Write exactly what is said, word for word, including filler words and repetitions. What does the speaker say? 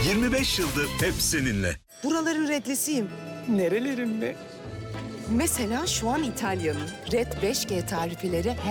yirmi beş yıldır hep seninle. Buraların redlisiyim. Nerelerinde? Mesela şu an İtalya'nın Red beş G tarifeleri